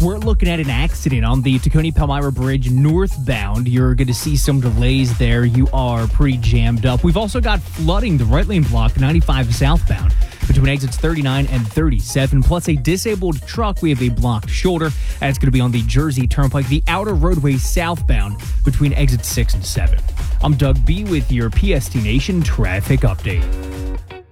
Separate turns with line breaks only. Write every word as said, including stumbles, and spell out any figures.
We're looking at an accident on the Tacony-Palmyra Bridge northbound. You're going to see some delays there. You are pretty jammed up. We've also got flooding the right lane block, ninety-five southbound, between exits thirty-nine and thirty-seven, plus a disabled truck. We have a blocked shoulder, and it's going to be on the Jersey Turnpike, the outer roadway southbound, between exits six and seven. I'm Doug B. with your P S T Nation traffic update.